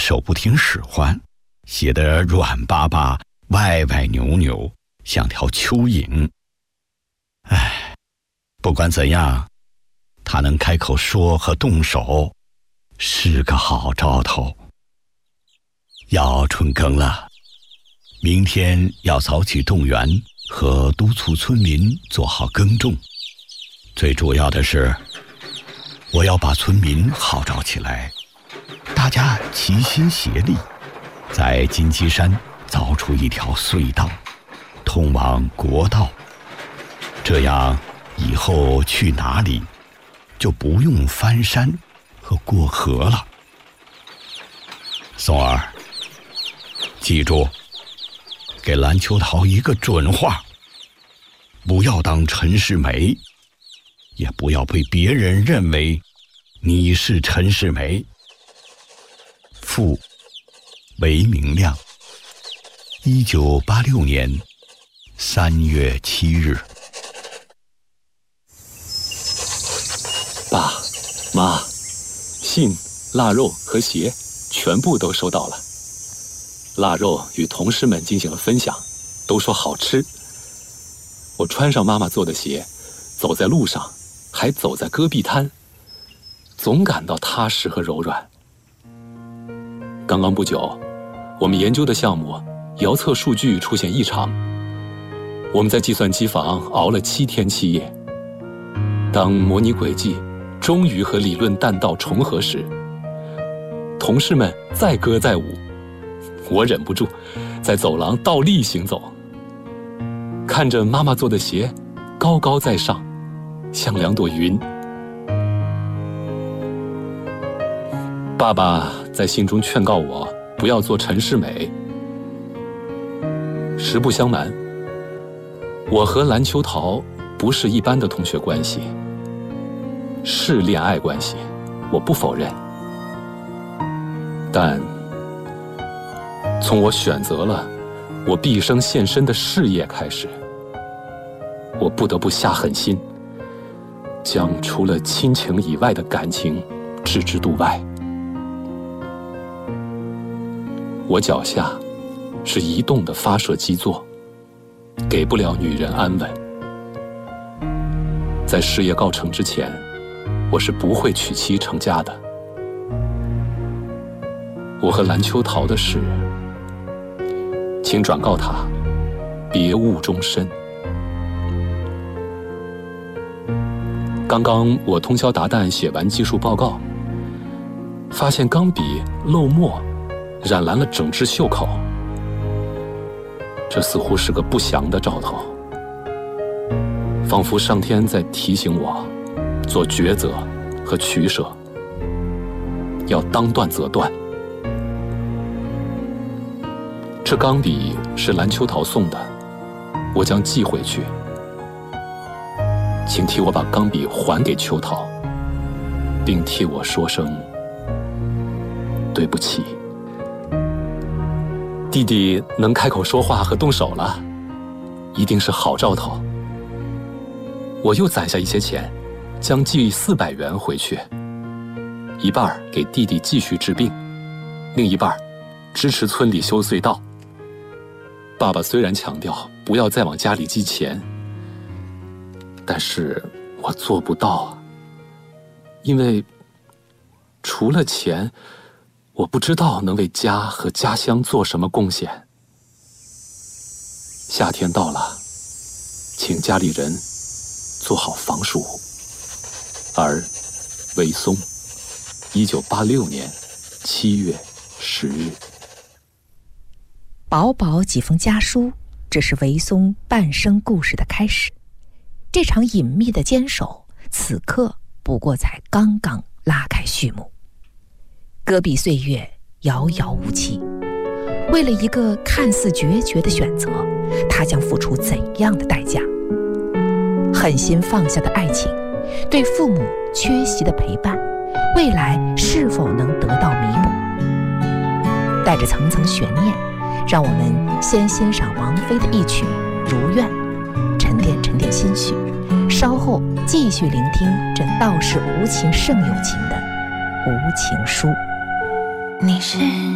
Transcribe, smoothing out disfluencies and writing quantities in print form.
手不听使唤，写得软巴巴、歪歪扭扭，像条蚯蚓。不管怎样，他能开口说和动手，是个好兆头。要春耕了，明天要早起动员和督促村民做好耕种。最主要的是，我要把村民号召起来，大家齐心协力，在金鸡山凿出一条隧道，通往国道。这样以后去哪里就不用翻山和过河了。松儿，记住，给蓝秋桃一个准话，不要当陈世美，也不要被别人认为你是陈世美。父韦明亮，1986年3月7日。 爸妈，信、腊肉和鞋全部都收到了。腊肉与同事们进行了分享，都说好吃。我穿上妈妈做的鞋，走在路上，还走在戈壁滩，总感到踏实和柔软。刚刚不久，我们研究的项目遥测数据出现异常。我们在计算机房熬了7天7夜。当模拟轨迹终于和理论弹道重合时，同事们载歌载舞，我忍不住在走廊倒立行走，看着妈妈做的鞋高高在上，像2朵云。爸爸在信中劝告我不要做陈世美。实不相瞒，我和蓝秋桃不是一般的同学关系，是恋爱关系，我不否认。但从我选择了我毕生献身的事业开始，我不得不下狠心，将除了亲情以外的感情置之度外。我脚下是移动的发射基座，给不了女人安稳。在事业告成之前，我是不会娶妻成家的。我和蓝秋桃的事，请转告他，别误终身。刚刚我通宵达旦写完技术报告，发现钢笔漏墨染蓝了整只袖口，这似乎是个不祥的兆头，仿佛上天在提醒我做抉择和取舍，要当断则断。这钢笔是蓝秋桃送的，我将寄回去，请替我把钢笔还给秋桃，并替我说声对不起。弟弟能开口说话和动手了，一定是好兆头。我又攒下一些钱，将寄400元回去，一半给弟弟继续治病，另一半支持村里修隧道。爸爸虽然强调不要再往家里寄钱，但是我做不到，因为除了钱，我不知道能为家和家乡做什么贡献。夏天到了，请家里人做好防暑。而韦松，1986年7月10日。 薄薄几封家书，只是韦松半生故事的开始。这场隐秘的坚守，此刻不过才刚刚拉开序幕。戈壁岁月遥遥无期，为了一个看似决绝的选择，他将付出怎样的代价？狠心放下的爱情，对父母缺席的陪伴，未来是否能得到弥补？带着层层悬念，让我们先欣赏王菲的一曲《如愿》，沉淀沉淀心绪，稍后继续聆听这道是无情胜有情的无情书。 你是